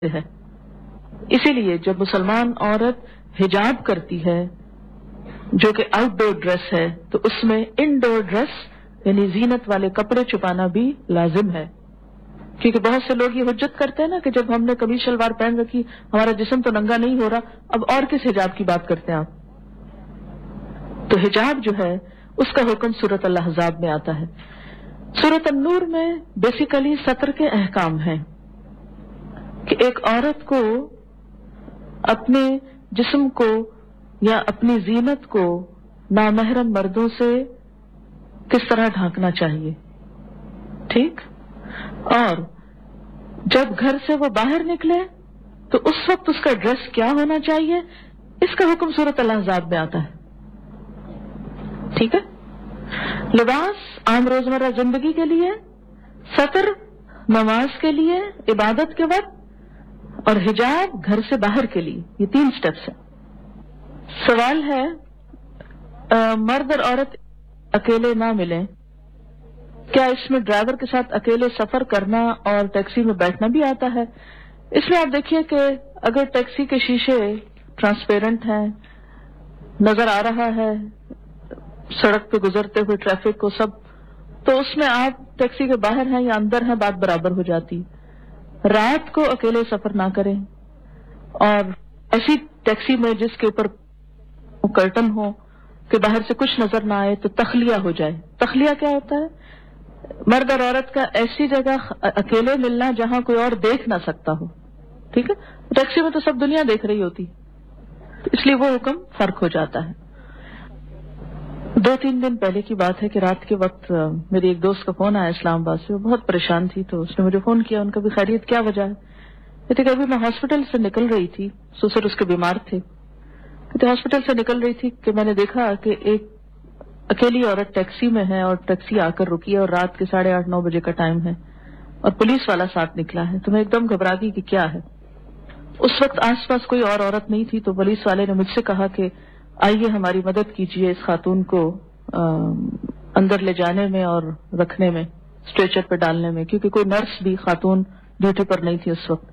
ہے. اسی لیے جب مسلمان عورت حجاب کرتی ہے جو کہ آؤٹ ڈور ڈریس ہے تو اس میں انڈور ڈریس یعنی زینت والے کپڑے چھپانا بھی لازم ہے. کیونکہ بہت سے لوگ یہ حجت کرتے ہیں نا کہ جب ہم نے قمیص شلوار پہن رکھی ہمارا جسم تو ننگا نہیں ہو رہا، اب اور کس حجاب کی بات کرتے ہیں آپ. تو حجاب جو ہے اس کا حکم سورۃ الاحزاب میں آتا ہے. سورۃ النور میں بیسیکلی ستر کے احکام ہیں کہ ایک عورت کو اپنے جسم کو یا اپنی زینت کو نامحرم مردوں سے کس طرح ڈھانکنا چاہیے. ٹھیک. اور جب گھر سے وہ باہر نکلے تو اس وقت اس کا ڈریس کیا ہونا چاہیے، اس کا حکم سورۃ الاحزاب میں آتا ہے. ٹھیک ہے. لباس عام روزمرہ زندگی کے لیے، ستر نماز کے لیے عبادت کے وقت، اور حجاب گھر سے باہر کے لیے. یہ 3 سٹیپس ہیں. سوال ہے مرد اور عورت اکیلے نہ ملیں، کیا اس میں ڈرائیور کے ساتھ اکیلے سفر کرنا اور ٹیکسی میں بیٹھنا بھی آتا ہے؟ اس میں آپ دیکھیے کہ اگر ٹیکسی کے شیشے ٹرانسپیرنٹ ہیں، نظر آ رہا ہے سڑک پہ گزرتے ہوئے ٹریفک کو سب، تو اس میں آپ ٹیکسی کے باہر ہیں یا اندر ہیں بات برابر ہو جاتی. رات کو اکیلے سفر نہ کریں، اور ایسی ٹیکسی میں جس کے اوپر کرٹن ہو کہ باہر سے کچھ نظر نہ آئے تو تخلیہ ہو جائے. تخلیہ کیا ہوتا ہے؟ مرد اور عورت کا ایسی جگہ اکیلے ملنا جہاں کوئی اور دیکھ نہ سکتا ہو. ٹھیک ہے. ٹیکسی میں تو سب دنیا دیکھ رہی ہوتی، اس لیے وہ حکم فرق ہو جاتا ہے. 2-3 دن پہلے کی بات ہے کہ رات کے وقت میری ایک دوست کا فون آیا اسلام آباد سے. وہ بہت پریشان تھی تو اس نے مجھے فون کیا. ان کا بھی خیریت کیا وجہ ہے؟ کہتے کہ ابھی میں ہاسپٹل سے نکل رہی تھی، سسر اس کے بیمار تھے. کہتے ہاسپٹل سے نکل رہی تھی کہ میں نے دیکھا کہ ایک اکیلی عورت ٹیکسی میں ہے اور ٹیکسی آ کر رکی ہے اور رات کے 8:30-9 بجے کا ٹائم ہے اور پولیس والا ساتھ نکلا ہے. تو میں ایک دم گھبرا گئی کہ کیا ہے. اس وقت آس پاس کوئی اور عورت نہیں تھی تو پولیس والے نے مجھ سے کہا کہ آئیے ہماری مدد کیجیے اس خاتون کو اندر لے جانے میں اور رکھنے میں، اسٹریچر پہ ڈالنے میں، کیونکہ کوئی نرس بھی خاتون ڈیوٹی پر نہیں تھی اس وقت.